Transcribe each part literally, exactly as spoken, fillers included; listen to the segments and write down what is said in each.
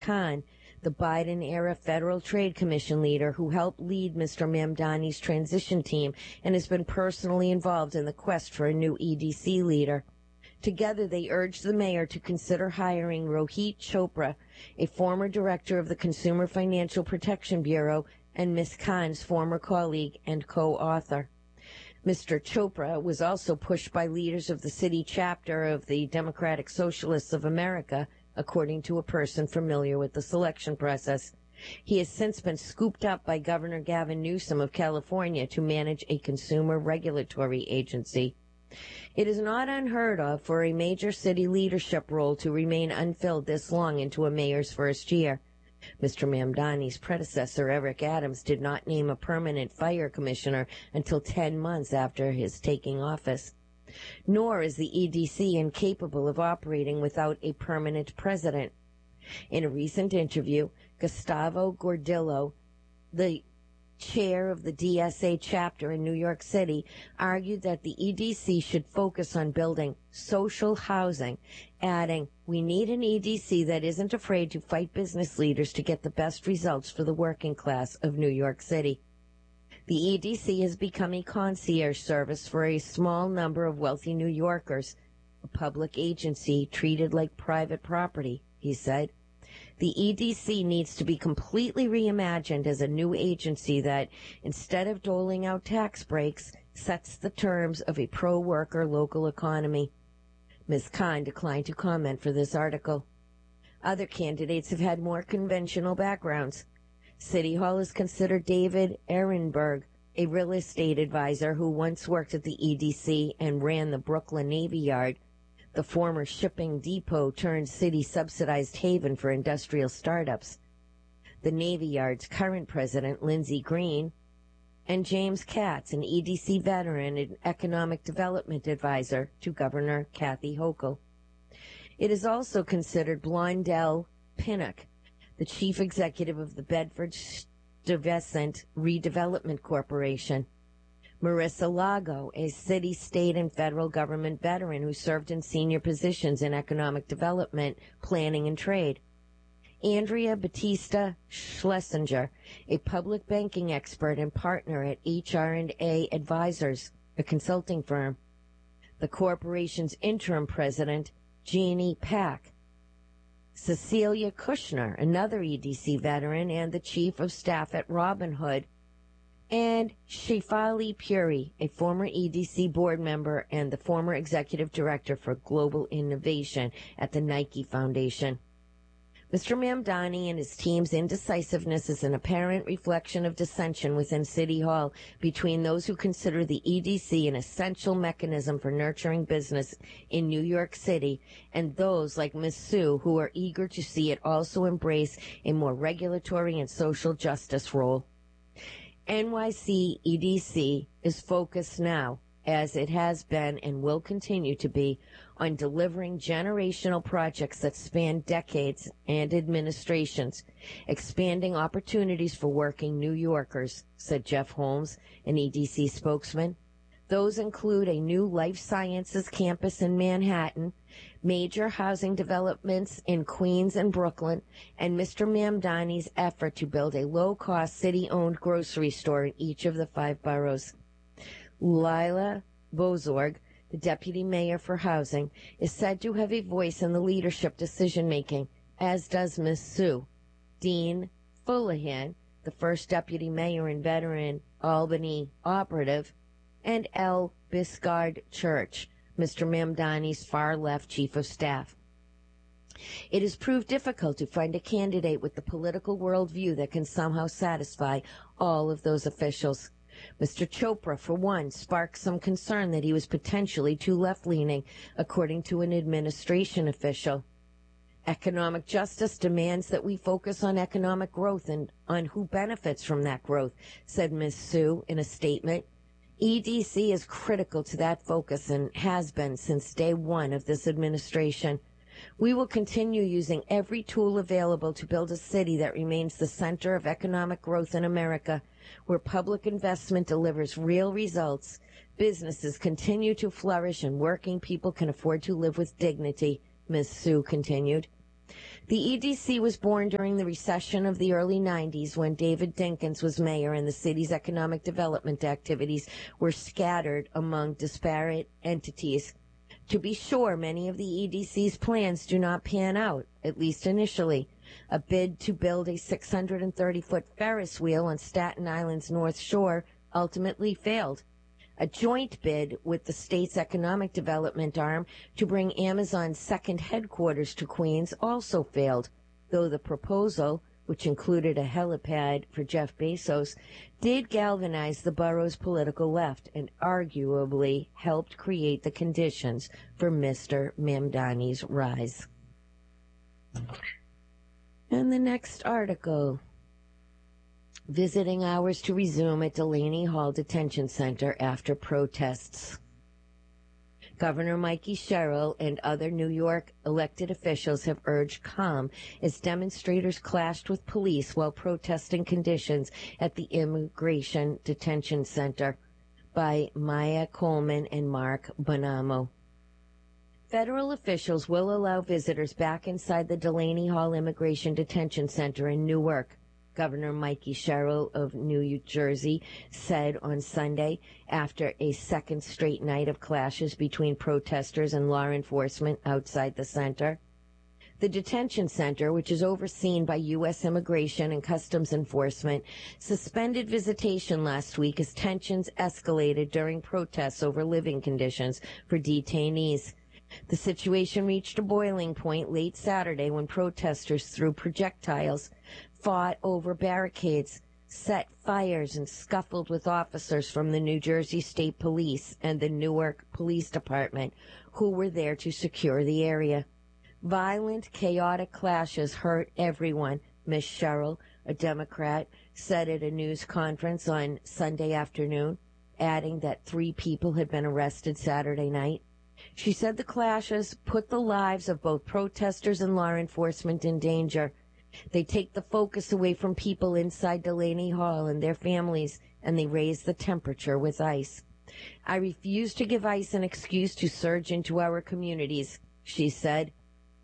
Khan, the Biden-era Federal Trade Commission leader who helped lead Mister Mamdani's transition team and has been personally involved in the quest for a new E D C leader. Together, they urged the mayor to consider hiring Rohit Chopra, a former director of the Consumer Financial Protection Bureau and Miz Khan's former colleague and co-author. Mister Chopra was also pushed by leaders of the city chapter of the Democratic Socialists of America, according to a person familiar with the selection process. He has since been scooped up by Governor Gavin Newsom of California to manage a consumer regulatory agency. It is not unheard of for a major city leadership role to remain unfilled this long into a mayor's first year. Mister Mamdani's predecessor, Eric Adams, did not name a permanent fire commissioner until ten months after his taking office. Nor is the E D C incapable of operating without a permanent president. In a recent interview, Gustavo Gordillo, the chair of the D S A chapter in New York City, argued that the E D C should focus on building social housing, adding, "We need an E D C that isn't afraid to fight business leaders to get the best results for the working class of New York City." The E D C has become a concierge service for a small number of wealthy New Yorkers, a public agency treated like private property, he said. The E D C needs to be completely reimagined as a new agency that, instead of doling out tax breaks, sets the terms of a pro-worker local economy. Miz Khan declined to comment for this article. Other candidates have had more conventional backgrounds. City Hall has considered David Ehrenberg, a real estate advisor who once worked at the E D C and ran the Brooklyn Navy Yard, the former shipping depot turned city-subsidized haven for industrial startups. The Navy Yard's current president, Lindsey Green, and James Katz, an E D C veteran and economic development advisor to Governor Kathy Hochul. It is also considered Blondell Pinnock, the chief executive of the Bedford Stuyvesant Redevelopment Corporation. Marissa Lago, a city, state, and federal government veteran who served in senior positions in economic development, planning, and trade. Andrea Batista Schlesinger, a public banking expert and partner at H R and A Advisors, a consulting firm. The corporation's interim president, Jeannie Pack. Cecilia Kushner, another E D C veteran and the chief of staff at Robin Hood, and Shefali Puri, a former E D C board member and the former executive director for global innovation at the Nike Foundation. Mister Mamdani and his team's indecisiveness is an apparent reflection of dissension within City Hall between those who consider the E D C an essential mechanism for nurturing business in New York City and those like Miz Sue who are eager to see it also embrace a more regulatory and social justice role. N Y C E D C is focused now, as it has been and will continue to be, on delivering generational projects that span decades and administrations, expanding opportunities for working New Yorkers, said Jeff Holmes, an E D C spokesman. Those include a new life sciences campus in Manhattan, major housing developments in Queens and Brooklyn, and Mister Mamdani's effort to build a low-cost city-owned grocery store in each of the five boroughs. Lila Bozorg, the deputy mayor for housing, is said to have a voice in the leadership decision-making, as does Miz Sue. Dean Fullahan, the first deputy mayor and veteran Albany operative, and L. Biscard Church, Mister Mamdani's far-left chief of staff. It has proved difficult to find a candidate with the political worldview that can somehow satisfy all of those officials. Mister Chopra, for one, sparked some concern that he was potentially too left-leaning, according to an administration official. Economic justice demands that we focus on economic growth and on who benefits from that growth, said Miz Sue in a statement. E D C is critical to that focus and has been since day one of this administration. We will continue using every tool available to build a city that remains the center of economic growth in America, where public investment delivers real results, businesses continue to flourish, and working people can afford to live with dignity, Miz Sue continued. The E D C was born during the recession of the early nineties when David Dinkins was mayor and the city's economic development activities were scattered among disparate entities. To be sure, many of the E D C's plans do not pan out, at least initially. A bid to build a six hundred thirty foot Ferris wheel on Staten Island's North Shore ultimately failed. A joint bid with the state's economic development arm to bring Amazon's second headquarters to Queens also failed, though the proposal, which included a helipad for Jeff Bezos, did galvanize the borough's political left and arguably helped create the conditions for Mister Mamdani's rise. And the next article. Visiting hours to resume at Delaney Hall Detention Center after protests. Governor Mikey Sherrill and other New York elected officials have urged calm as demonstrators clashed with police while protesting conditions at the Immigration Detention Center. By Maya Coleman and Mark Bonamo. Federal officials will allow visitors back inside the Delaney Hall Immigration Detention Center in Newark. Governor Mikey Sherrill of New Jersey said on Sunday after a second straight night of clashes between protesters and law enforcement outside the center. The detention center, which is overseen by U S Immigration and Customs Enforcement, suspended visitation last week as tensions escalated during protests over living conditions for detainees. The situation reached a boiling point late Saturday when protesters threw projectiles, fought over barricades, set fires, and scuffled with officers from the New Jersey State Police and the Newark Police Department, who were there to secure the area. Violent, chaotic clashes hurt everyone, Miz Sherrill, a Democrat, said at a news conference on Sunday afternoon, adding that three people had been arrested Saturday night. She said the clashes put the lives of both protesters and law enforcement in danger. They take the focus away from people inside Delaney Hall and their families, and they raise the temperature with ICE. I refuse to give ICE an excuse to surge into our communities, she said.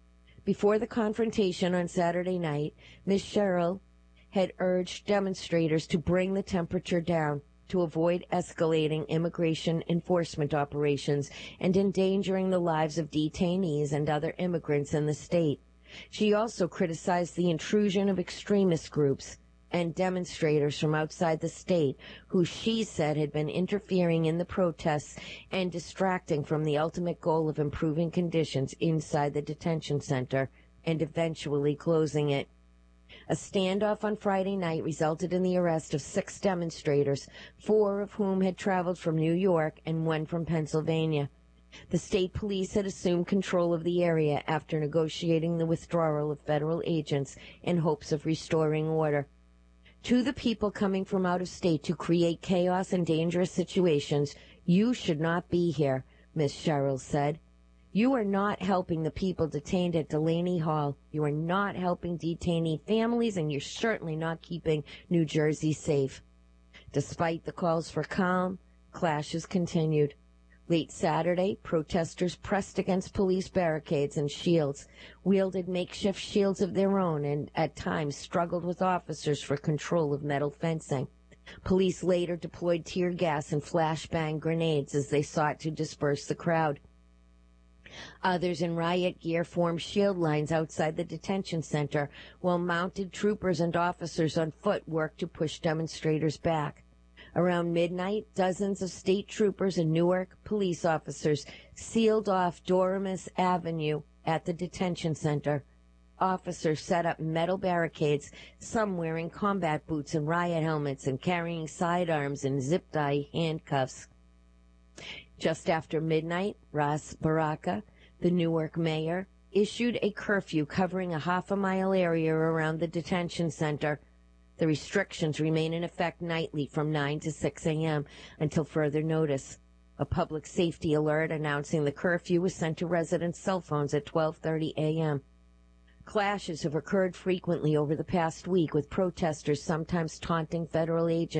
Before the confrontation on Saturday night, Miz Sherrill had urged demonstrators to bring the temperature down to avoid escalating immigration enforcement operations and endangering the lives of detainees and other immigrants in the state. She also criticized the intrusion of extremist groups and demonstrators from outside the state who she said had been interfering in the protests and distracting from the ultimate goal of improving conditions inside the detention center and eventually closing it. A standoff on Friday night resulted in the arrest of six demonstrators, four of whom had traveled from New York and one from Pennsylvania. The state police had assumed control of the area after negotiating the withdrawal of federal agents in hopes of restoring order. To the people coming from out of state to create chaos and dangerous situations, you should not be here, Miz Sherrill said. You are not helping the people detained at Delaney Hall. You are not helping detainee families, and you're certainly not keeping New Jersey safe. Despite the calls for calm, clashes continued. Late Saturday, protesters pressed against police barricades and shields, wielded makeshift shields of their own, and at times struggled with officers for control of metal fencing. Police later deployed tear gas and flashbang grenades as they sought to disperse the crowd. Others in riot gear formed shield lines outside the detention center, while mounted troopers and officers on foot worked to push demonstrators back. Around midnight, dozens of state troopers and Newark police officers sealed off Doremus Avenue at the detention center. Officers set up metal barricades, some wearing combat boots and riot helmets and carrying sidearms and zip-tie handcuffs. Just after midnight, Ras Baraka, the Newark mayor, issued a curfew covering a half a mile area around the detention center. The restrictions remain in effect nightly from nine to six a.m. until further notice. A public safety alert announcing the curfew was sent to residents' cell phones at twelve thirty a.m. Clashes have occurred frequently over the past week, with protesters sometimes taunting federal agents.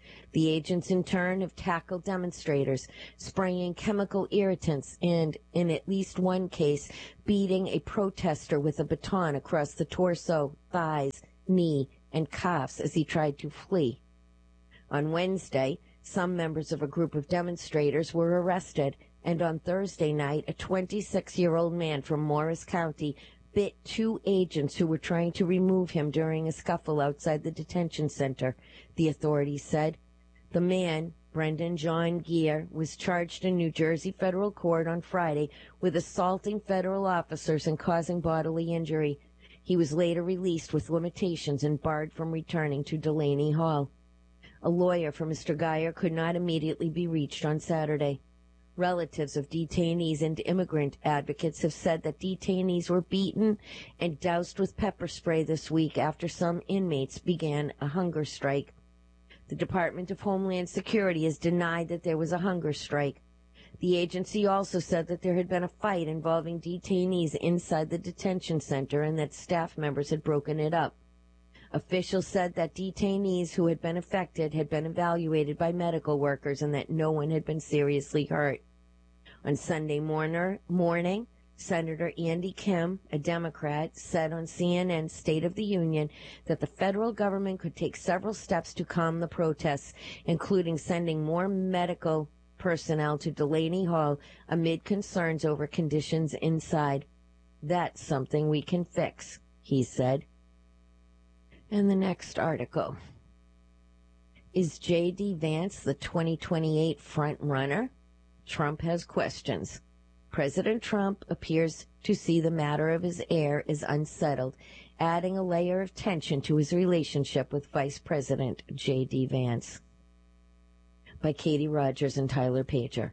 The agents, in turn, have tackled demonstrators, spraying chemical irritants and, in at least one case, beating a protester with a baton across the torso, thighs, knee, and calves as he tried to flee. On Wednesday, some members of a group of demonstrators were arrested, and on Thursday night, a twenty-six-year-old man from Morris County bit two agents who were trying to remove him during a scuffle outside the detention center, the authorities said. The man, Brendan John Gear, was charged in New Jersey federal court on Friday with assaulting federal officers and causing bodily injury. He was later released with limitations and barred from returning to Delaney Hall. A lawyer for Mister Geyer could not immediately be reached on Saturday. Relatives of detainees and immigrant advocates have said that detainees were beaten and doused with pepper spray this week after some inmates began a hunger strike. The Department of Homeland Security has denied that there was a hunger strike. The agency also said that there had been a fight involving detainees inside the detention center and that staff members had broken it up. Officials said that detainees who had been affected had been evaluated by medical workers and that no one had been seriously hurt. On Sunday morner, morning, Senator Andy Kim, a Democrat, said on C N N's State of the Union that the federal government could take several steps to calm the protests, including sending more medical personnel to Delaney Hall amid concerns over conditions inside. That's something we can fix, he said. And the next article. Is J D. Vance the twenty twenty-eight front runner? Trump has questions. President Trump appears to see the matter of his heir as unsettled, adding a layer of tension to his relationship with Vice President J D. Vance. By Katie Rogers and Tyler Pager.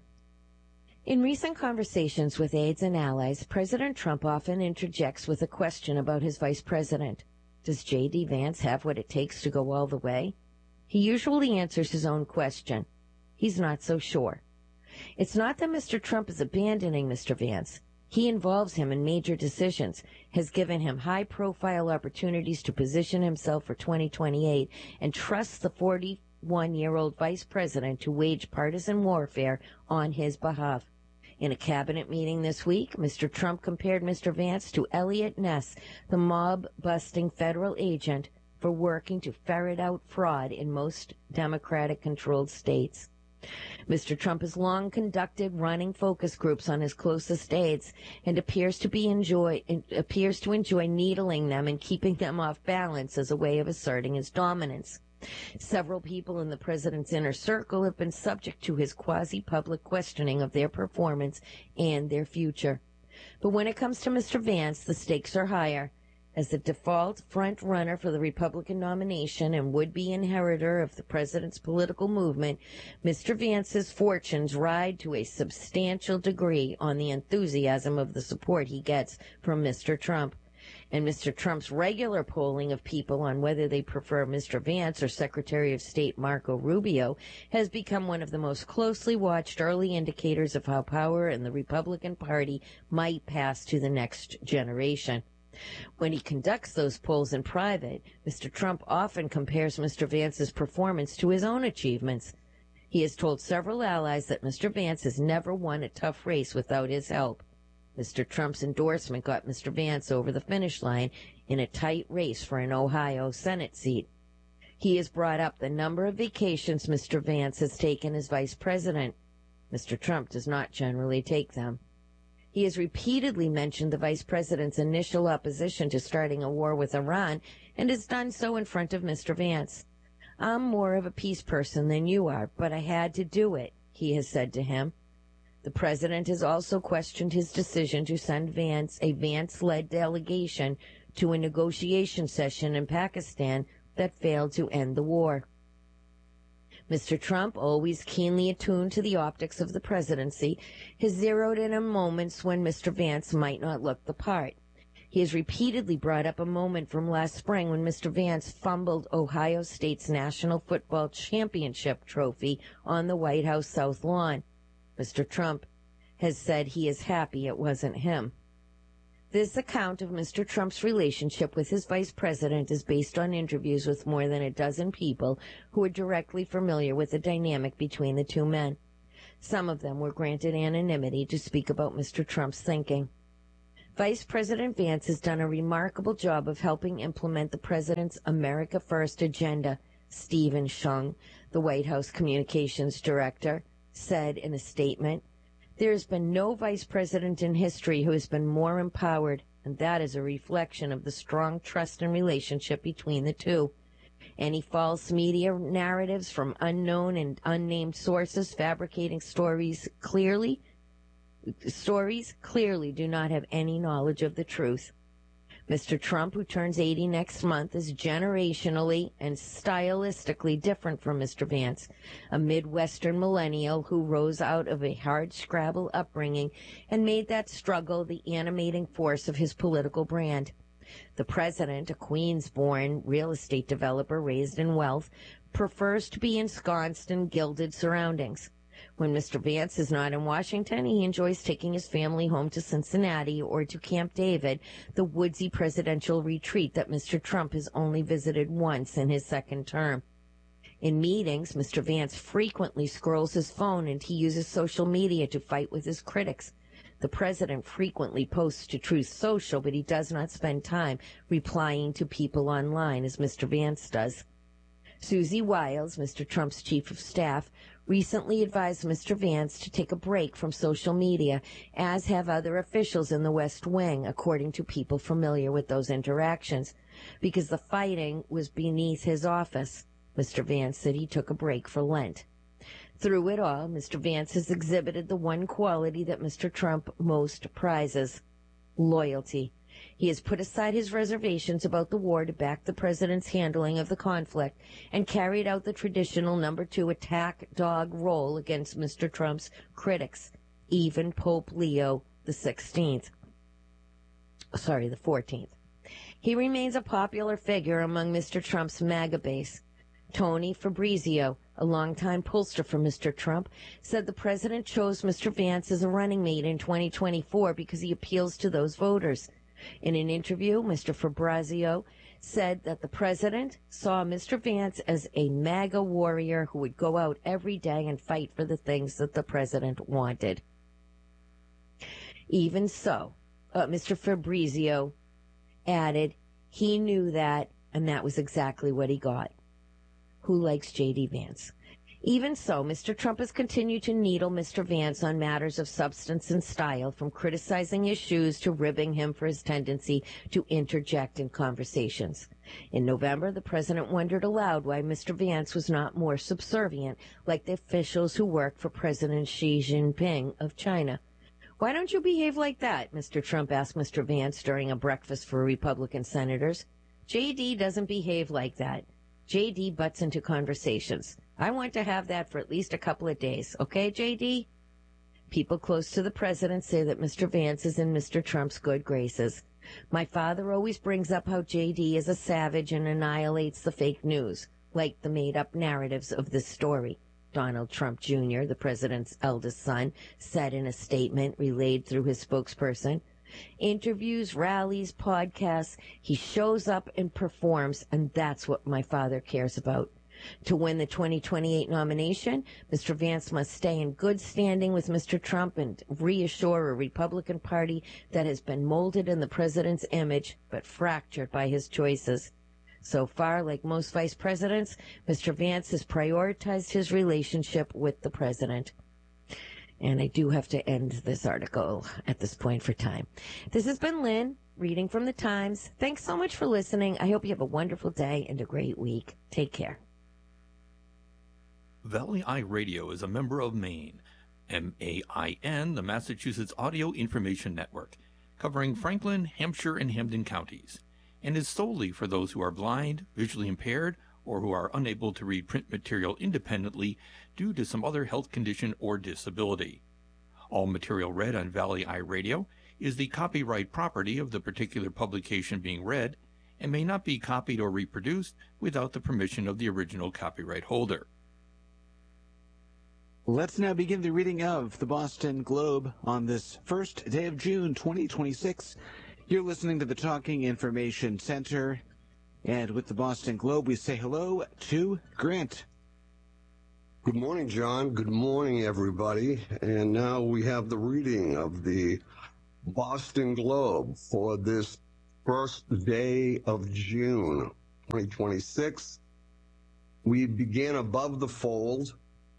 In recent conversations with aides and allies, President Trump often interjects with a question about his vice president. Does J D. Vance have what it takes to go all the way? He usually answers his own question. He's not so sure. It's not that Mister Trump is abandoning Mister Vance. He involves him in major decisions, has given him high-profile opportunities to position himself for twenty twenty-eight, and trusts the forty-one-year-old vice president to wage partisan warfare on his behalf. In a cabinet meeting this week, Mister Trump compared Mister Vance to Eliot Ness, the mob-busting federal agent, for working to ferret out fraud in most Democratic-controlled states. Mister Trump has long conducted running focus groups on his closest aides and appears to be enjoy appears to enjoy needling them and keeping them off balance as a way of asserting his dominance. Several people in the president's inner circle have been subject to his quasi-public questioning of their performance and their future. But when it comes to Mister Vance, the stakes are higher. As the default front-runner for the Republican nomination and would-be inheritor of the president's political movement, Mister Vance's fortunes ride to a substantial degree on the enthusiasm of the support he gets from Mister Trump. And Mister Trump's regular polling of people on whether they prefer Mister Vance or Secretary of State Marco Rubio has become one of the most closely watched early indicators of how power in the Republican Party might pass to the next generation. When he conducts those polls in private, Mister Trump often compares Mister Vance's performance to his own achievements. He has told several allies that Mister Vance has never won a tough race without his help. Mister Trump's endorsement got Mister Vance over the finish line in a tight race for an Ohio Senate seat. He has brought up the number of vacations Mister Vance has taken as vice president. Mister Trump does not generally take them. He has repeatedly mentioned the vice president's initial opposition to starting a war with Iran and has done so in front of Mister Vance. I'm more of a peace person than you are, but I had to do it, he has said to him. The president has also questioned his decision to send Vance, a Vance-led delegation, to a negotiation session in Pakistan that failed to end the war. Mister Trump, always keenly attuned to the optics of the presidency, has zeroed in on moments when Mister Vance might not look the part. He has repeatedly brought up a moment from last spring when Mister Vance fumbled Ohio State's National Football Championship trophy on the White House South Lawn. Mister Trump has said he is happy it wasn't him. This account of Mister Trump's relationship with his vice president is based on interviews with more than a dozen people who are directly familiar with the dynamic between the two men. Some of them were granted anonymity to speak about Mister Trump's thinking. Vice President Vance has done a remarkable job of helping implement the president's America First agenda, Stephen Shung, the White House communications director, said in a statement. There has been no vice president in history who has been more empowered, and that is a reflection of the strong trust and relationship between the two. Any false media narratives from unknown and unnamed sources fabricating stories clearly stories clearly do not have any knowledge of the truth. Mister Trump, who turns eighty next month, is generationally and stylistically different from Mister Vance, a Midwestern millennial who rose out of a hard-scrabble upbringing and made that struggle the animating force of his political brand. The president, a Queens-born real estate developer raised in wealth, prefers to be ensconced in gilded surroundings. When Mister Vance is not in Washington, he enjoys taking his family home to Cincinnati or to Camp David, the woodsy presidential retreat that Mister Trump has only visited once in his second term. In meetings, Mister Vance frequently scrolls his phone and he uses social media to fight with his critics. The president frequently posts to Truth Social, but he does not spend time replying to people online as Mister Vance does. Susie Wiles, Mister Trump's chief of staff, recently advised Mister Vance to take a break from social media, as have other officials in the West Wing, according to people familiar with those interactions, because the fighting was beneath his office. Mister Vance said he took a break for Lent. Through it all, Mister Vance has exhibited the one quality that Mister Trump most prizes: loyalty. He has put aside his reservations about the war to back the president's handling of the conflict and carried out the traditional number two attack dog role against Mister Trump's critics, even Pope Leo the sixteenth. Sorry, the fourteenth. He remains a popular figure among Mister Trump's MAGA base. Tony Fabrizio, a longtime pollster for Mister Trump, said the president chose Mister Vance as a running mate in twenty twenty-four because he appeals to those voters. In an interview, Mister Fabrizio said that the president saw Mister Vance as a MAGA warrior who would go out every day and fight for the things that the president wanted. Even so, uh, Mister Fabrizio added he knew that, and that was exactly what he got. Who likes J D. Vance? Even so, Mister Trump has continued to needle Mister Vance on matters of substance and style, from criticizing his shoes to ribbing him for his tendency to interject in conversations. In November, the president wondered aloud why Mister Vance was not more subservient, like the officials who work for President Xi Jinping of China. Why don't you behave like that? Mister Trump asked Mister Vance during a breakfast for Republican senators. J D doesn't behave like that. J D butts into conversations. I want to have that for at least a couple of days. Okay, J D? People close to the president say that Mister Vance is in Mister Trump's good graces. My father always brings up how J D is a savage and annihilates the fake news, like the made-up narratives of this story. Donald Trump Junior, the president's eldest son, said in a statement relayed through his spokesperson. Interviews, rallies, podcasts, he shows up and performs, and that's what my father cares about. To win the twenty twenty-eight nomination, Mister Vance must stay in good standing with Mister Trump and reassure a Republican Party that has been molded in the president's image, but fractured by his choices. So far, like most vice presidents, Mister Vance has prioritized his relationship with the president. And I do have to end this article at this point for time. This has been Lynn, reading from the Times. Thanks so much for listening. I hope you have a wonderful day and a great week. Take care. Valley Eye Radio is a member of MAIN, M A I N, the Massachusetts Audio Information Network, covering Franklin, Hampshire, and Hampden counties, and is solely for those who are blind, visually impaired, or who are unable to read print material independently due to some other health condition or disability. All material read on Valley Eye Radio is the copyright property of the particular publication being read and may not be copied or reproduced without the permission of the original copyright holder. Let's now begin the reading of the Boston Globe on this first day of June twenty twenty-six. You're listening to the Talking Information Center, and with the Boston Globe, we say hello to Grant. Good morning, John. Good morning, everybody. And now we have the reading of the Boston Globe for this first day of June twenty twenty-six. We began above the fold.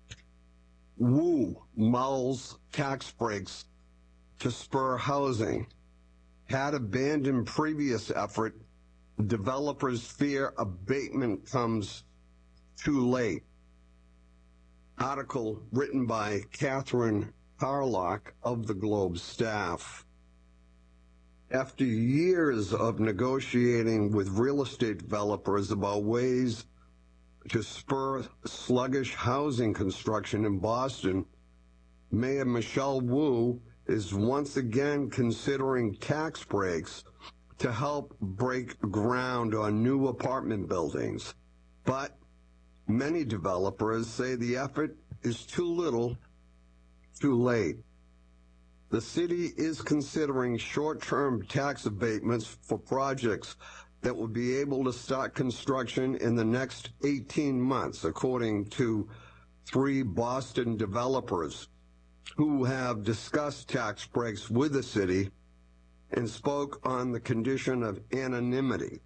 Wu mulls tax breaks to spur housing. Had abandoned previous effort. Developers fear abatement comes too late. Article written by Catherine Carlock of the Globe staff. After years of negotiating with real estate developers about ways to spur sluggish housing construction in Boston, Mayor Michelle Wu is once again considering tax breaks to help break ground on new apartment buildings. But many developers say the effort is too little, too late. The city is considering short-term tax abatements for projects that will be able to start construction in the next eighteen months, according to three Boston developers who have discussed tax breaks with the city and spoke on the condition of anonymity.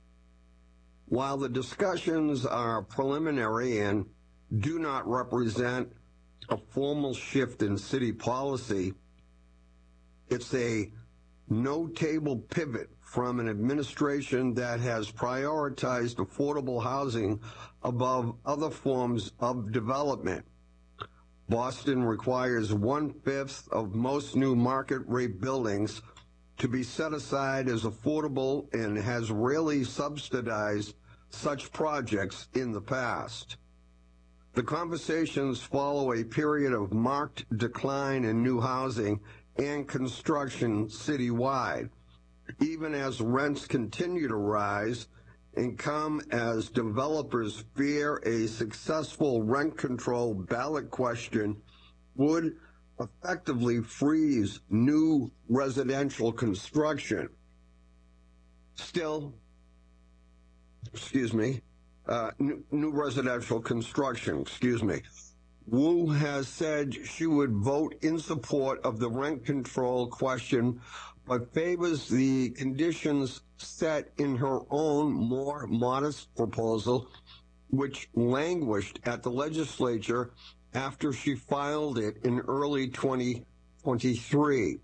While the discussions are preliminary and do not represent a formal shift in city policy, it's a no-table pivot from an administration that has prioritized affordable housing above other forms of development. Boston requires one-fifth of most new market-rate buildings to be set aside as affordable and has rarely subsidized such projects in the past. The conversations follow a period of marked decline in new housing and construction citywide, even as rents continue to rise and come as developers fear a successful rent control ballot question would effectively freeze new residential construction. Still, excuse me, uh, new, new residential construction, excuse me. Wu has said she would vote in support of the rent control question, but favors the conditions set in her own more modest proposal, which languished at the legislature after she filed it in early twenty twenty-three.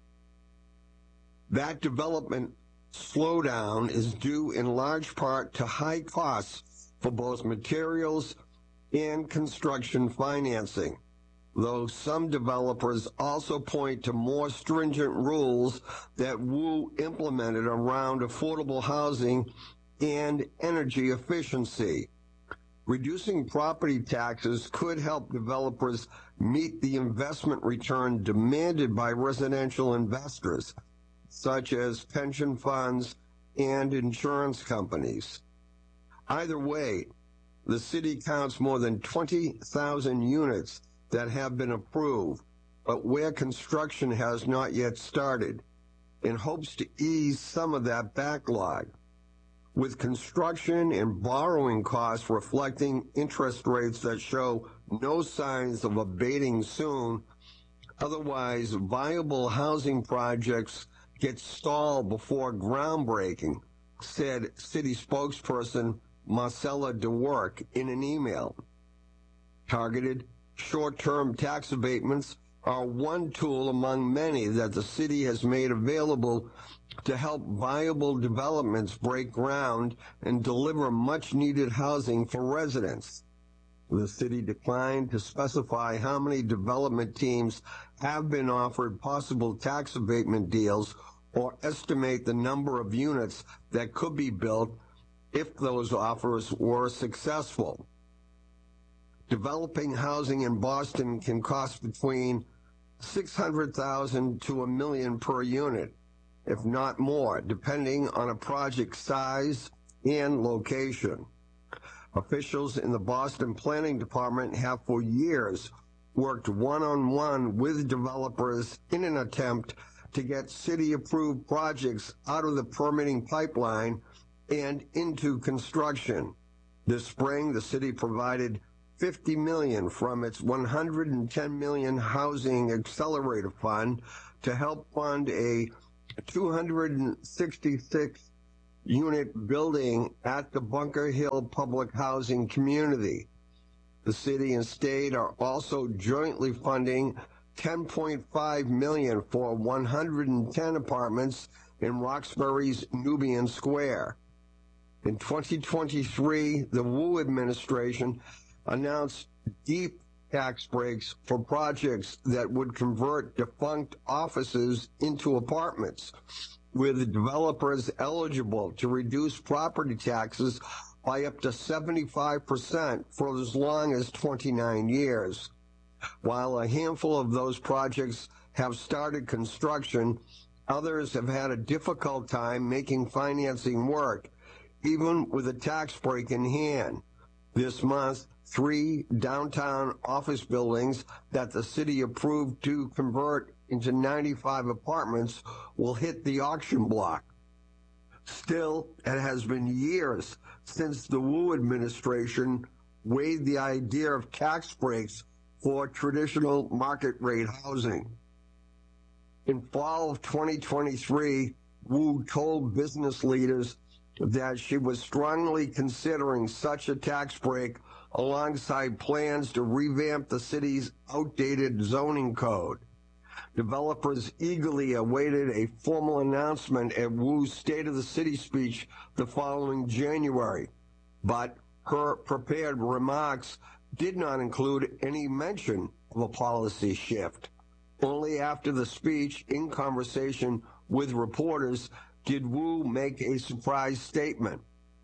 That development slowdown is due in large part to high costs for both materials and construction financing, though some developers also point to more stringent rules that Wu implemented around affordable housing and energy efficiency. Reducing property taxes could help developers meet the investment return demanded by residential investors, such as pension funds and insurance companies. Either way, the city counts more than twenty thousand units that have been approved, but where construction has not yet started, in hopes to ease some of that backlog. With construction and borrowing costs reflecting interest rates that show no signs of abating soon, otherwise viable housing projects get stalled before groundbreaking, said city spokesperson Marcella DeWerck in an email. Targeted short-term tax abatements are one tool among many that the city has made available to help viable developments break ground and deliver much-needed housing for residents. The city declined to specify how many development teams have been offered possible tax abatement deals or estimate the number of units that could be built if those offers were successful. Developing housing in Boston can cost between six hundred thousand dollars to a million per unit, if not more, depending on a project size and location. Officials in the Boston Planning Department have for years worked one-on-one with developers in an attempt to get city-approved projects out of the permitting pipeline and into construction. This spring, the city provided fifty million dollars from its one hundred ten million dollars Housing Accelerator Fund to help fund a two hundred sixty-six unit building at the Bunker Hill Public Housing Community. The city and state are also jointly funding ten point five million dollars for one hundred ten apartments in Roxbury's Nubian Square. In twenty twenty-three, the Wu administration announced deep tax breaks for projects that would convert defunct offices into apartments, with developers eligible to reduce property taxes by up to seventy-five percent for as long as twenty-nine years. While a handful of those projects have started construction, others have had a difficult time making financing work, even with a tax break in hand. This month, three downtown office buildings that the city approved to convert into ninety-five apartments will hit the auction block. Still, it has been years since the Wu administration weighed the idea of tax breaks for traditional market rate housing. In fall of twenty twenty-three, Wu told business leaders that she was strongly considering such a tax break alongside plans to revamp the city's outdated zoning code. Developers eagerly awaited a formal announcement at Wu's State of the City speech the following January, but her prepared remarks did not include any mention of a policy shift. Only after the speech, in conversation with reporters, did Wu make a surprise statement.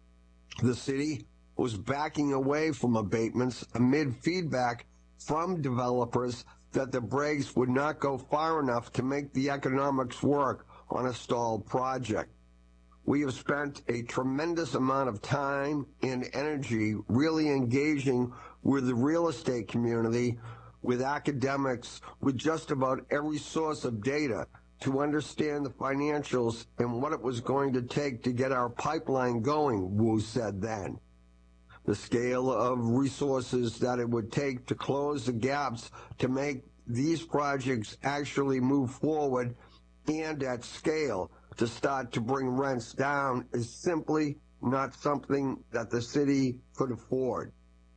The city was backing away from abatements amid feedback from developers that the breaks would not go far enough to make the economics work on a stalled project. We have spent a tremendous amount of time and energy really engaging with the real estate community, with academics, with just about every source of data to understand the financials and what it was going to take to get our pipeline going, Wu said then. The scale of resources that it would take to close the gaps to make these projects actually move forward and at scale to start to bring rents down is simply not something that the city could afford.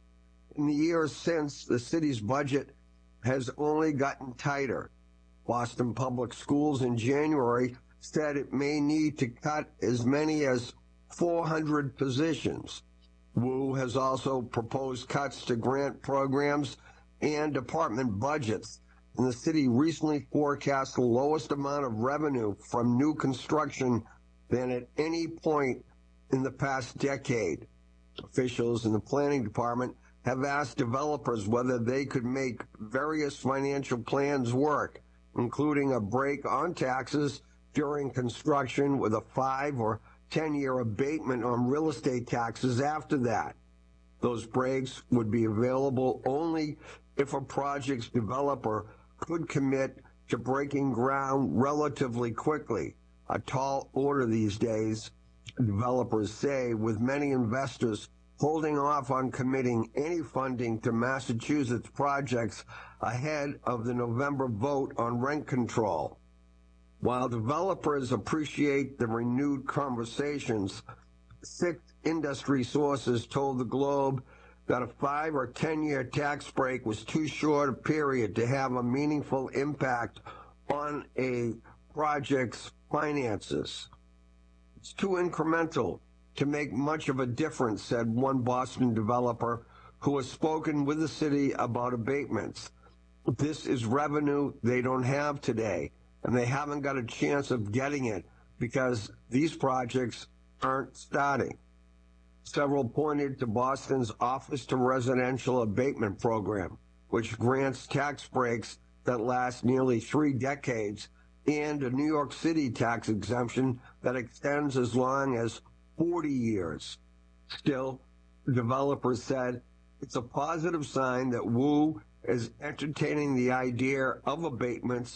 In the years since, the city's budget has only gotten tighter. Boston Public Schools in January said it may need to cut as many as four hundred positions. Wu has also proposed cuts to grant programs and department budgets, and the city recently forecast the lowest amount of revenue from new construction than at any point in the past decade. Officials in the planning department have asked developers whether they could make various financial plans work, including a break on taxes during construction with a five or ten-year abatement on real estate taxes after that. Those breaks would be available only if a project's developer could commit to breaking ground relatively quickly, a tall order these days, developers say, with many investors holding off on committing any funding to Massachusetts projects ahead of the November vote on rent control. While developers appreciate the renewed conversations, six industry sources told the Globe that a five or ten-year tax break was too short a period to have a meaningful impact on a project's finances. It's too incremental to make much of a difference, said one Boston developer who has spoken with the city about abatements. This is revenue they don't have today, and they haven't got a chance of getting it because these projects aren't starting. Several pointed to Boston's Office to Residential Abatement Program, which grants tax breaks that last nearly three decades, and a New York City tax exemption that extends as long as forty years. Still, the developer said it's a positive sign that Wu is entertaining the idea of abatements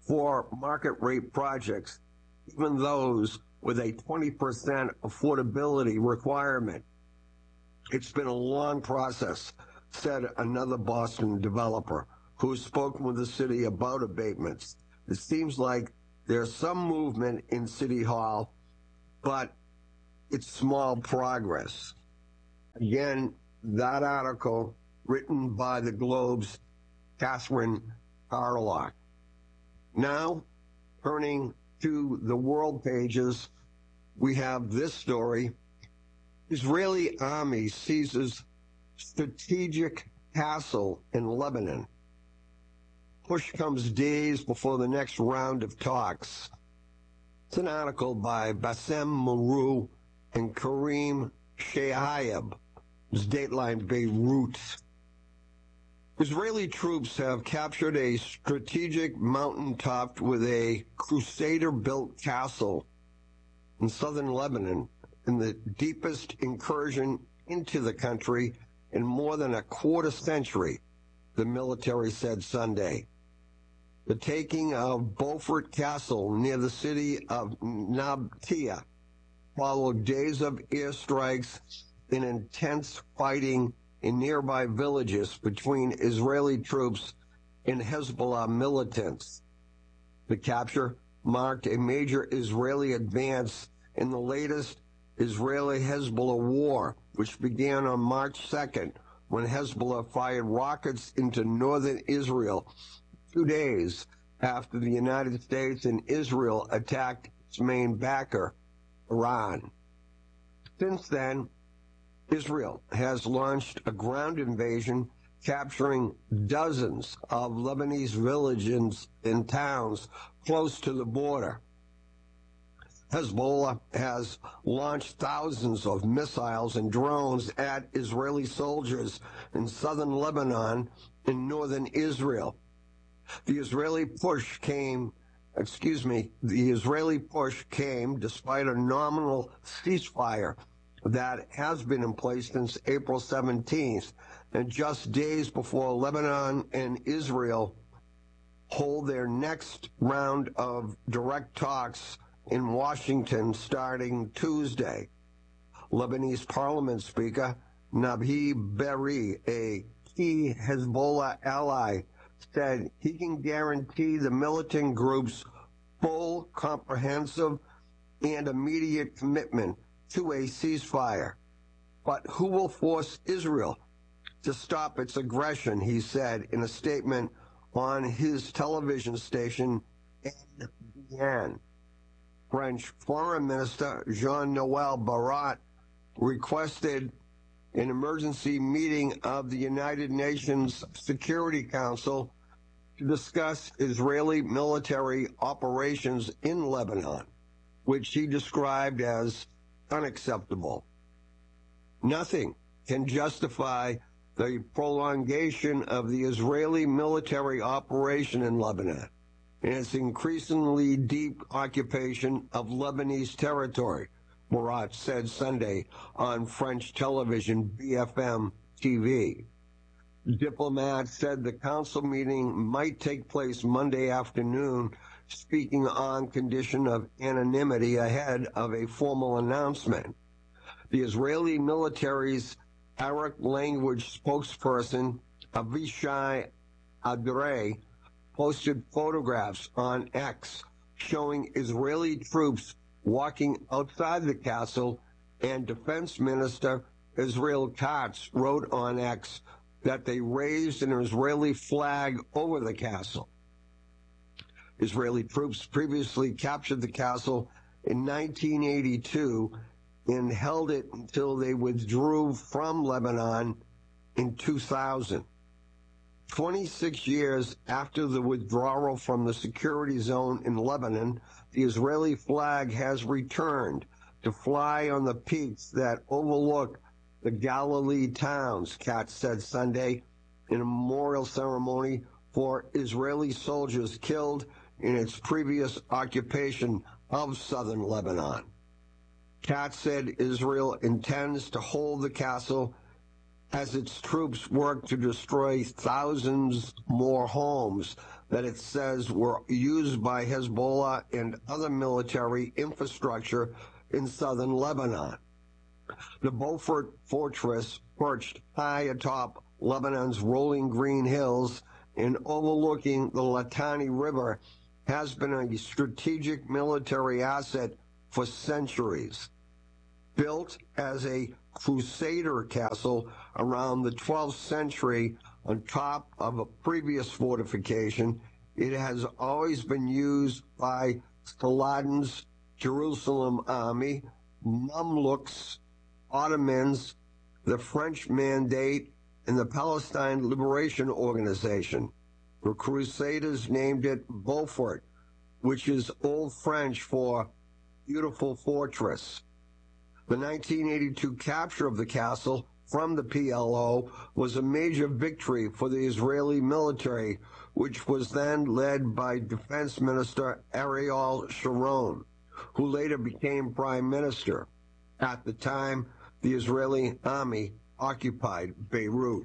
for market rate projects, even those with a twenty percent affordability requirement. It's been a long process, said another Boston developer who has spoken with the city about abatements. It seems like there's some movement in City Hall, but it's small progress. Again, that article written by the Globe's Catherine Carlock. Now, turning to the world pages, we have this story. Israeli army seizes strategic castle in Lebanon. Push comes days before the next round of talks. It's an article by Bassem Mourou and Karim Shehayeb. It's Dateline Beirut. Israeli troops have captured a strategic mountaintop with a crusader-built castle in southern Lebanon, in the deepest incursion into the country in more than a quarter century, the military said Sunday. The taking of Beaufort Castle near the city of Nabtia followed days of airstrikes and intense fighting in nearby villages between Israeli troops and Hezbollah militants. The capture marked a major Israeli advance in the latest Israeli-Hezbollah war, which began on March second, when Hezbollah fired rockets into northern Israel two days after the United States and Israel attacked its main backer, Iran. Since then, Israel has launched a ground invasion, capturing dozens of Lebanese villages and towns close to the border. Hezbollah has launched thousands of missiles and drones at Israeli soldiers in southern Lebanon and northern Israel. The Israeli push came, excuse me, the Israeli push came despite a nominal ceasefire that has been in place since April seventeenth, and just days before Lebanon and Israel hold their next round of direct talks in Washington starting Tuesday. Lebanese Parliament Speaker Nabih Berri, a key Hezbollah ally, said he can guarantee the militant group's full, comprehensive, and immediate commitment to a ceasefire. But who will force Israel to stop its aggression, he said in a statement on his television station, N B N. French Foreign Minister Jean-Noel Barrot requested an emergency meeting of the United Nations Security Council to discuss Israeli military operations in Lebanon, which he described as unacceptable. Nothing can justify the prolongation of the Israeli military operation in Lebanon and its increasingly deep occupation of Lebanese territory, Murat said Sunday on French television B F M T V. Diplomats said the council meeting might take place Monday afternoon, speaking on condition of anonymity ahead of a formal announcement. The Israeli military's Arabic language spokesperson, Avishai Adrei, posted photographs on X showing Israeli troops walking outside the castle, and Defense Minister Israel Katz wrote on X that they raised an Israeli flag over the castle. Israeli troops previously captured the castle in nineteen eighty-two and held it until they withdrew from Lebanon in two thousand. twenty-six years after the withdrawal from the security zone in Lebanon, the Israeli flag has returned to fly on the peaks that overlook the Galilee towns, Katz said Sunday in a memorial ceremony for Israeli soldiers killed in its previous occupation of southern Lebanon. Katz said Israel intends to hold the castle as its troops work to destroy thousands more homes that it says were used by Hezbollah and other military infrastructure in southern Lebanon. The Beaufort Fortress, perched high atop Lebanon's rolling green hills and overlooking the Litani River, has been a strategic military asset for centuries. Built as a Crusader castle around the twelfth century on top of a previous fortification, it has always been used by Saladin's Jerusalem army, Mamluks, Ottomans, the French Mandate, and the Palestine Liberation Organization. The Crusaders named it Beaufort, which is Old French for beautiful fortress. The nineteen eighty-two capture of the castle from the P L O was a major victory for the Israeli military, which was then led by Defense Minister Ariel Sharon, who later became prime minister. At the time, the Israeli army occupied Beirut.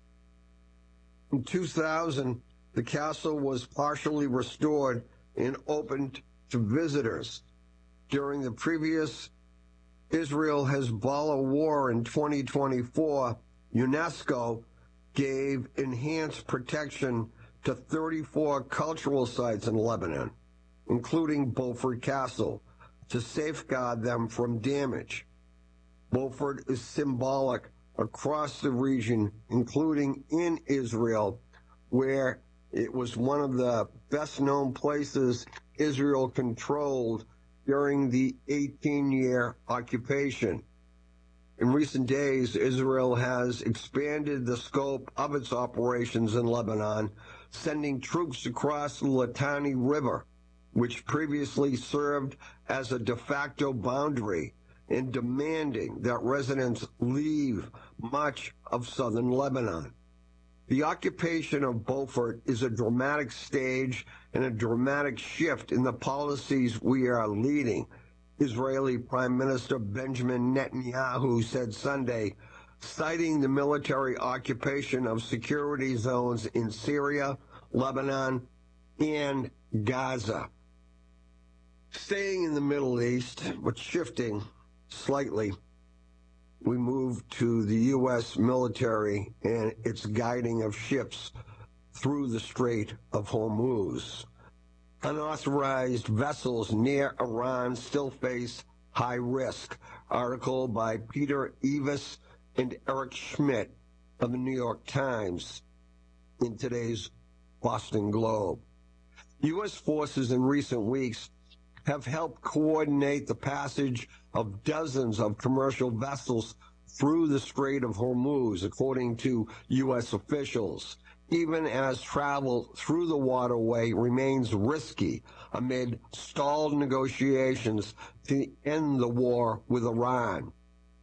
In two thousand, the castle was partially restored and opened to visitors. During the previous Israel-Hezbollah war in twenty twenty-four, UNESCO gave enhanced protection to thirty-four cultural sites in Lebanon, including Beaufort Castle, to safeguard them from damage. Beaufort is symbolic across the region, including in Israel, where it was one of the best-known places Israel controlled during the eighteen-year occupation. In recent days, Israel has expanded the scope of its operations in Lebanon, sending troops across the Litani River, which previously served as a de facto boundary, and demanding that residents leave much of southern Lebanon. The occupation of Beaufort is a dramatic stage and a dramatic shift in the policies we are leading, Israeli Prime Minister Benjamin Netanyahu said Sunday, citing the military occupation of security zones in Syria, Lebanon, and Gaza. Staying in the Middle East, but shifting slightly, we move to the U S military and its guiding of ships through the Strait of Hormuz. Unauthorized vessels near Iran still face high risk. Article by Peter Eavis and Eric Schmidt of the New York Times in today's Boston Globe. U S forces in recent weeks have helped coordinate the passage of dozens of commercial vessels through the Strait of Hormuz, according to U S officials, even as travel through the waterway remains risky amid stalled negotiations to end the war with Iran.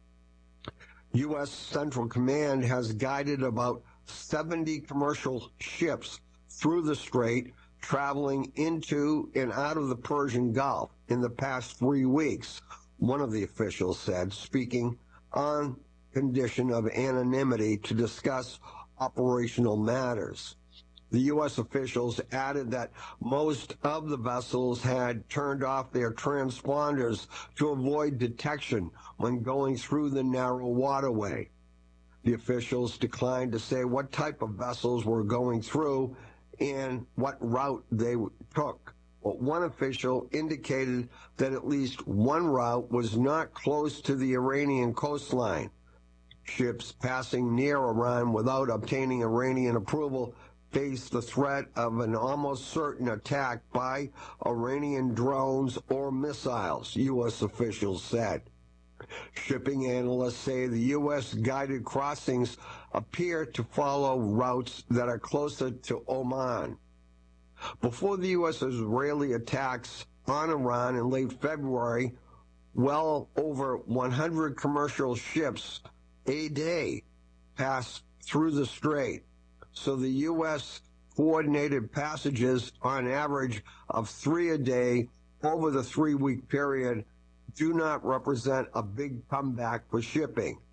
U S Central Command has guided about seventy commercial ships through the strait, traveling into and out of the Persian Gulf in the past three weeks, one of the officials said, speaking on condition of anonymity to discuss operational matters. The U S officials added that most of the vessels had turned off their transponders to avoid detection when going through the narrow waterway. The officials declined to say what type of vessels were going through and what route they took. But one official indicated that at least one route was not close to the Iranian coastline. Ships passing near Iran without obtaining Iranian approval face the threat of an almost certain attack by Iranian drones or missiles, U S officials said. Shipping analysts say the U S guided crossings appear to follow routes that are closer to Oman. Before the U S-Israeli attacks on Iran in late February, well over one hundred commercial ships a day passed through the strait. So the U S coordinated passages on average of three a day over the three-week period do not represent a big comeback for shipping.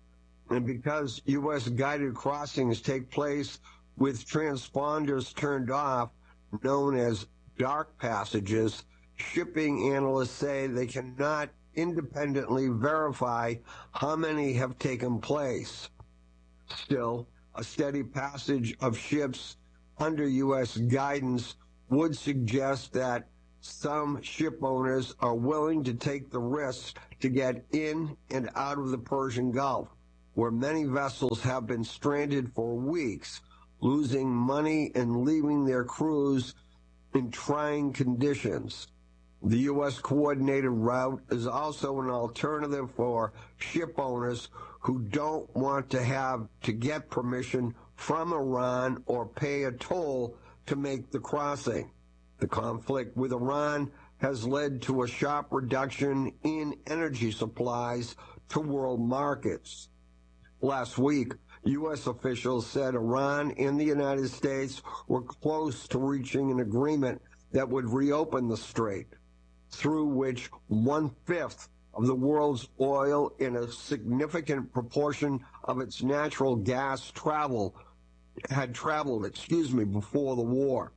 And because U S guided crossings take place with transponders turned off, known as dark passages, shipping analysts say they cannot independently verify how many have taken place. Still, a steady passage of ships under U S guidance would suggest that some ship owners are willing to take the risks to get in and out of the Persian Gulf, where many vessels have been stranded for weeks, losing money and leaving their crews in trying conditions. The U S coordinated route is also an alternative for ship owners who don't want to have to get permission from Iran or pay a toll to make the crossing. The conflict with Iran has led to a sharp reduction in energy supplies to world markets. Last week, U S officials said Iran and the United States were close to reaching an agreement that would reopen the strait, through which one-fifth of the world's oil and a significant proportion of its natural gas travel had traveled, excuse me, before the war.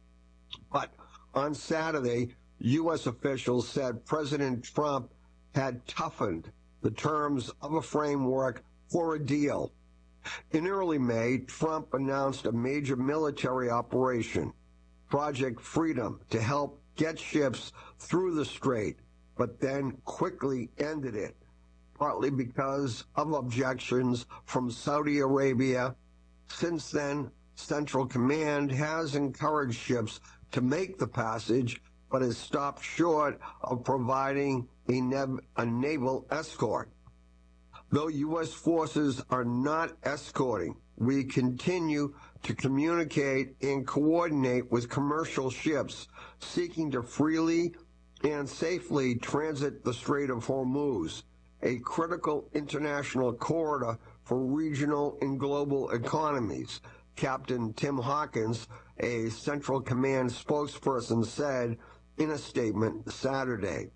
But on Saturday, U S officials said President Trump had toughened the terms of a framework for a deal. In early May, Trump announced a major military operation, Project Freedom, to help get ships through the strait, but then quickly ended it, partly because of objections from Saudi Arabia. Since then, Central Command has encouraged ships to make the passage, but has stopped short of providing a, nev- a naval escort. Though U S forces are not escorting, we continue to communicate and coordinate with commercial ships seeking to freely and safely transit the Strait of Hormuz, a critical international corridor for regional and global economies, Captain Tim Hawkins, a Central Command spokesperson, said in a statement Saturday.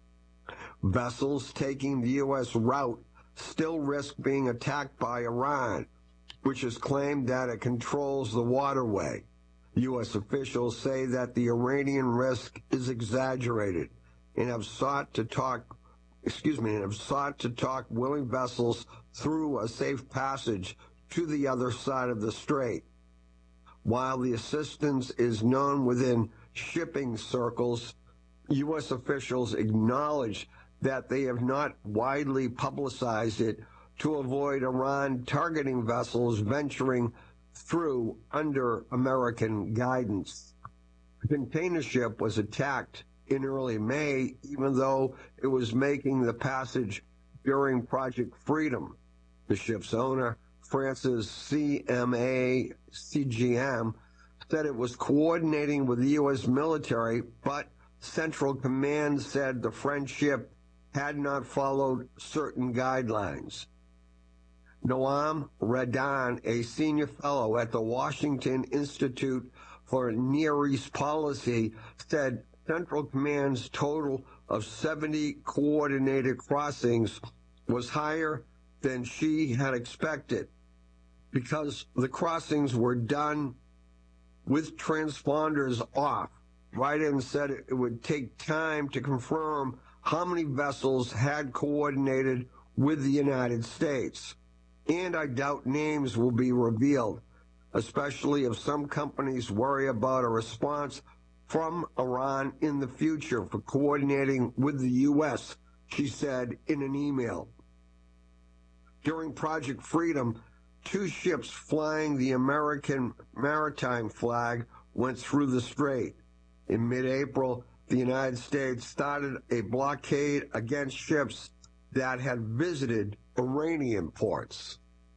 Vessels taking the U S route still risk being attacked by Iran, which has claimed that it controls the waterway. U S officials say that the Iranian risk is exaggerated and have sought to talk, excuse me, and have sought to talk willing vessels through a safe passage to the other side of the strait. While the assistance is known within shipping circles, U S officials acknowledge that they have not widely publicized it to avoid Iran targeting vessels venturing through under American guidance. The container ship was attacked in early May, even though it was making the passage during Project Freedom. The ship's owner, France's C M A C G M, said it was coordinating with the U S military, but Central Command said the French ship had not followed certain guidelines. Noam Radan, a senior fellow at the Washington Institute for Near East Policy, said Central Command's total of seventy coordinated crossings was higher than she had expected because the crossings were done with transponders off. Radan said it would take time to confirm how many vessels had coordinated with the United States. And I doubt names will be revealed, especially if some companies worry about a response from Iran in the future for coordinating with the U S, she said in an email. During Project Freedom, two ships flying the American maritime flag went through the strait. In mid-April, the United States started a blockade against ships that had visited Iranian ports.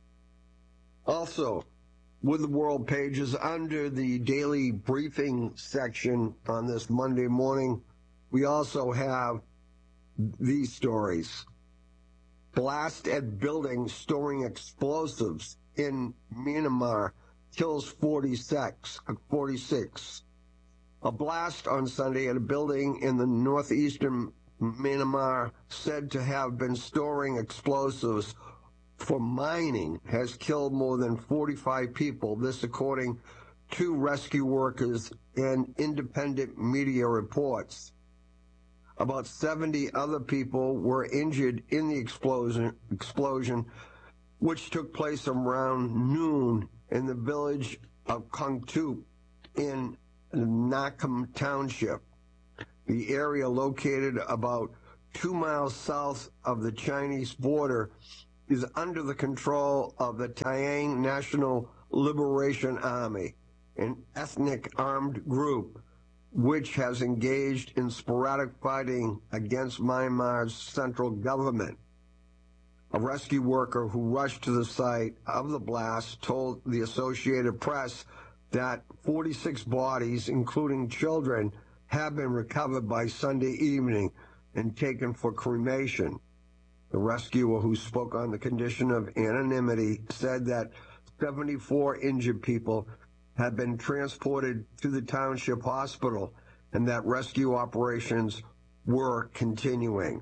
Also, with the world pages under the daily briefing section on this Monday morning, we also have these stories. Blast at building storing explosives in Myanmar kills forty-six. forty-six. A blast on Sunday at a building in the northeastern Myanmar said to have been storing explosives for mining has killed more than forty-five people, this according to rescue workers and independent media reports. About seventy other people were injured in the explosion, explosion which took place around noon in the village of Kongtup in Nakam Township. The area, located about two miles south of the Chinese border, is under the control of the Taiang National Liberation Army, an ethnic armed group which has engaged in sporadic fighting against Myanmar's central government. A rescue worker who rushed to the site of the blast told the Associated Press that forty-six bodies, including children, have been recovered by Sunday evening and taken for cremation. The rescuer, who spoke on the condition of anonymity, said that seventy-four injured people had been transported to the township hospital and that rescue operations were continuing.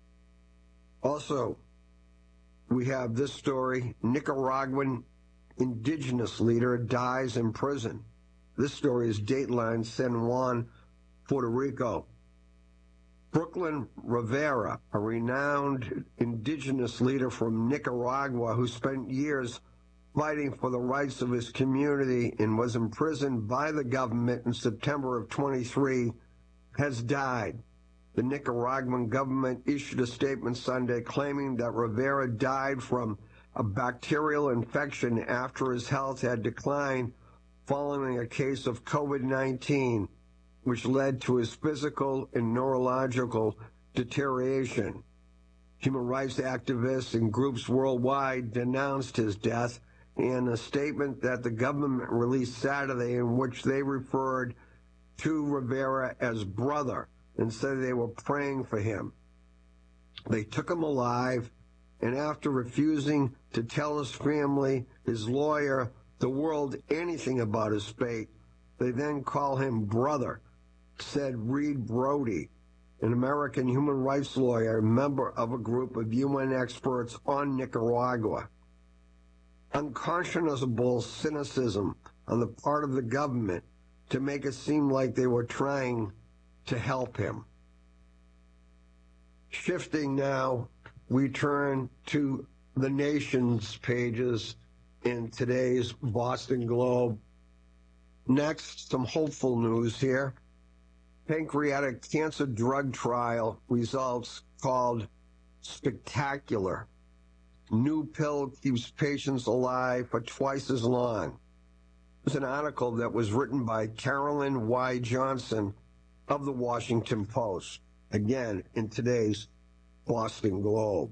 Also, we have this story: Nicaraguan indigenous leader dies in prison. This story is Dateline, San Juan, Puerto Rico. Brooklyn Rivera, a renowned indigenous leader from Nicaragua who spent years fighting for the rights of his community and was imprisoned by the government in September of twenty-three, has died. The Nicaraguan government issued a statement Sunday claiming that Rivera died from a bacterial infection after his health had declined following a case of COVID nineteen, which led to his physical and neurological deterioration. Human rights activists and groups worldwide denounced his death in a statement that the government released Saturday, in which they referred to Rivera as brother and said they were praying for him. They took him alive, and after refusing to tell his family, his lawyer, the world anything about his fate, they then call him brother, said Reed Brody, an American human rights lawyer, member of a group of U N experts on Nicaragua. Unconscionable cynicism on the part of the government to make it seem like they were trying to help him. Shifting now, we turn to the nation's pages in today's Boston Globe. Next, some hopeful news here. Pancreatic cancer drug trial results called spectacular. New pill keeps patients alive for twice as long. It's an article that was written by Carolyn Y. Johnson of the Washington Post, again in today's Boston Globe.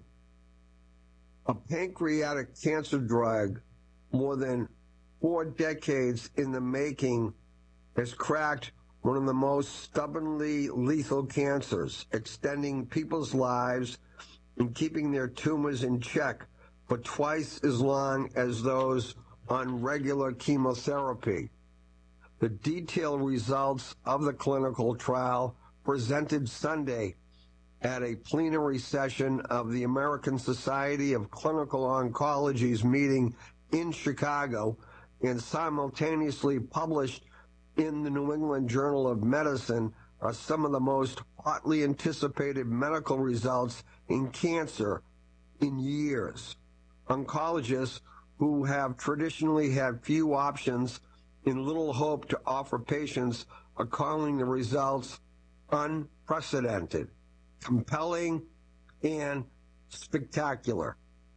A pancreatic cancer drug more than four decades in the making has cracked one of the most stubbornly lethal cancers, extending people's lives and keeping their tumors in check for twice as long as those on regular chemotherapy. The detailed results of the clinical trial presented Sunday at a plenary session of the American Society of Clinical Oncology's meeting in Chicago and simultaneously published in the New England Journal of Medicine are some of the most hotly anticipated medical results in cancer in years. Oncologists who have traditionally had few options and little hope to offer patients are calling the results unprecedented, compelling, and spectacular.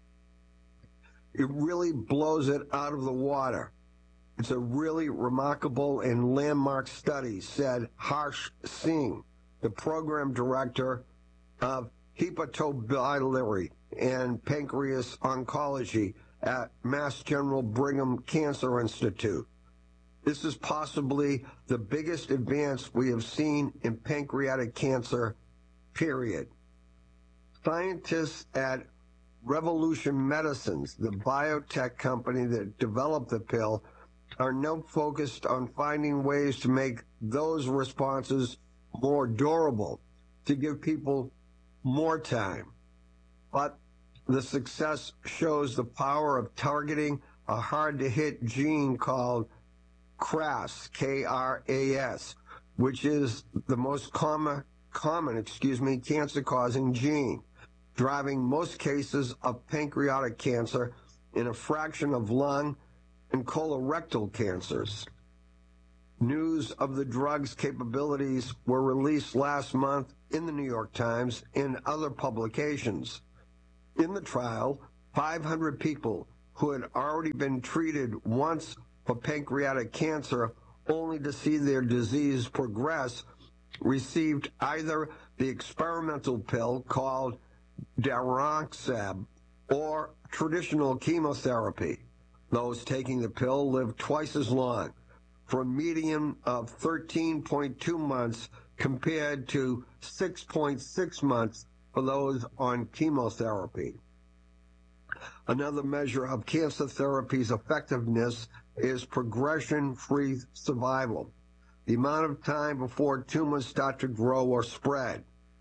It really blows it out of the water. It's a really remarkable and landmark study, said Harsh Singh, the program director of hepatobiliary and pancreas oncology at Mass General Brigham Cancer Institute. This is possibly the biggest advance we have seen in pancreatic cancer, period. Scientists at Revolution Medicines, the biotech company that developed the pill, are now focused on finding ways to make those responses more durable, to give people more time. But the success shows the power of targeting a hard-to-hit gene called K R A S, K R A S, which is the most common, common, excuse me, cancer-causing gene, driving most cases of pancreatic cancer in a fraction of lung and colorectal cancers. News of the drug's capabilities were released last month in the New York Times and other publications. In the trial, five hundred people who had already been treated once for pancreatic cancer only to see their disease progress received either the experimental pill called Daraxonrasib or traditional chemotherapy. Those taking the pill lived twice as long, for a median of thirteen point two months compared to six point six months for those on chemotherapy. Another measure of cancer therapy's effectiveness is progression-free survival, the amount of time before tumors start to grow or spread.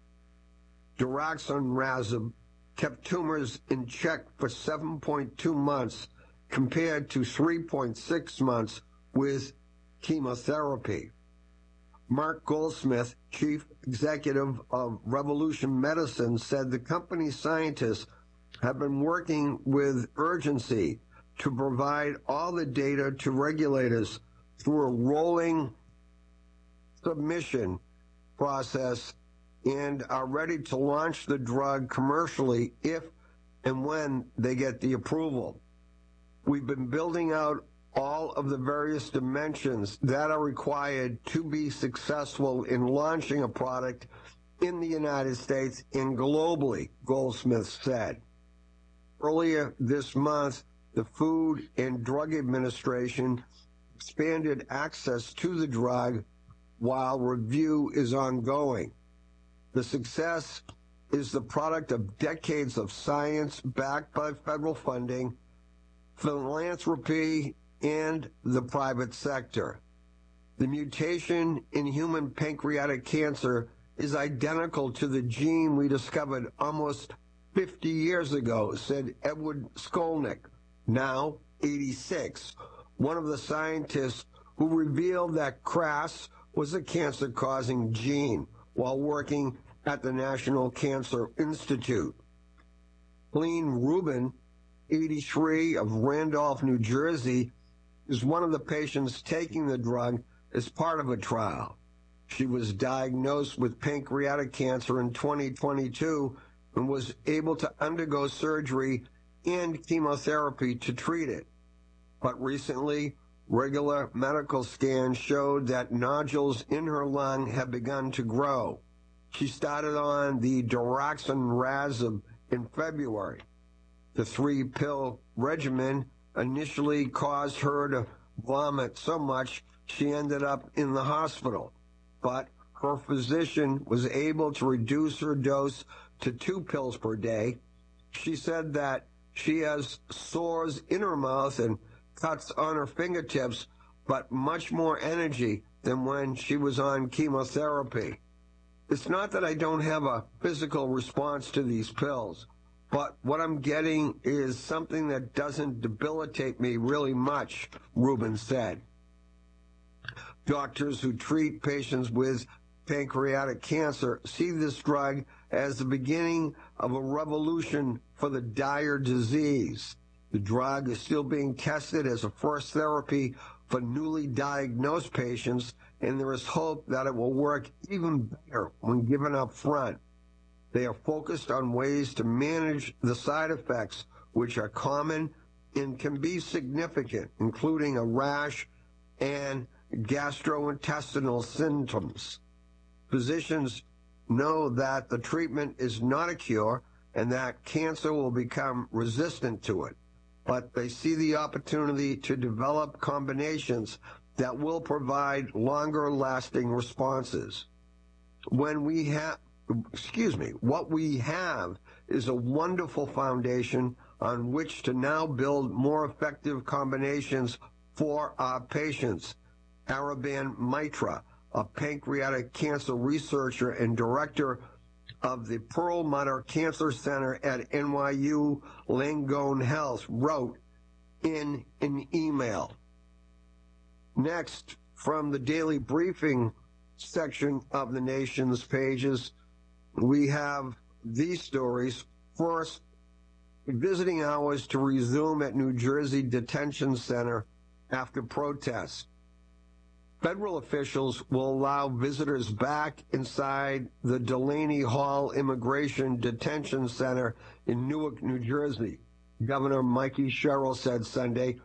Daraxonrasib kept tumors in check for seven point two months compared to three point six months with chemotherapy. Mark Goldsmith, chief executive of Revolution Medicine, said the company's scientists have been working with urgency to provide all the data to regulators through a rolling submission process and are ready to launch the drug commercially if and when they get the approval. We've been building out all of the various dimensions that are required to be successful in launching a product in the United States and globally, Goldsmith said. Earlier this month, the Food and Drug Administration expanded access to the drug while review is ongoing. The success is the product of decades of science backed by federal funding, philanthropy, and the private sector. The mutation in human pancreatic cancer is identical to the gene we discovered almost fifty years ago, said Edward Skolnick, now eighty-six, one of the scientists who revealed that K R A S was a cancer-causing gene while working at the National Cancer Institute. Helene Rubin, eighty-three, of Randolph, New Jersey, is one of the patients taking the drug as part of a trial. She was diagnosed with pancreatic cancer in twenty twenty-two and was able to undergo surgery and chemotherapy to treat it. But recently, regular medical scans showed that nodules in her lung have begun to grow. She started on the Daraxonrasib in February. The three-pill regimen initially caused her to vomit so much she ended up in the hospital, but her physician was able to reduce her dose to two pills per day. She said that she has sores in her mouth and cuts on her fingertips, but much more energy than when she was on chemotherapy. It's not that I don't have a physical response to these pills, but what I'm getting is something that doesn't debilitate me really much, Rubin said. Doctors who treat patients with pancreatic cancer see this drug as the beginning of a revolution for the dire disease. The drug is still being tested as a first therapy for newly diagnosed patients, and there is hope that it will work even better when given up front. They are focused on ways to manage the side effects, which are common and can be significant, including a rash and gastrointestinal symptoms. Physicians know that the treatment is not a cure and that cancer will become resistant to it, but they see the opportunity to develop combinations that will provide longer-lasting responses. When we have, excuse me, what we have is a wonderful foundation on which to now build more effective combinations for our patients. Araban Mitra, a pancreatic cancer researcher and director of the Perlmutter Cancer Center at N Y U Langone Health wrote in an email. Next, from the daily briefing section of the nation's pages, we have these stories. First, visiting hours to resume at New Jersey Detention Center after protests. Federal officials will allow visitors back inside the Delaney Hall Immigration Detention Center in Newark, New Jersey. Governor Mikey Sherrill said Sunday,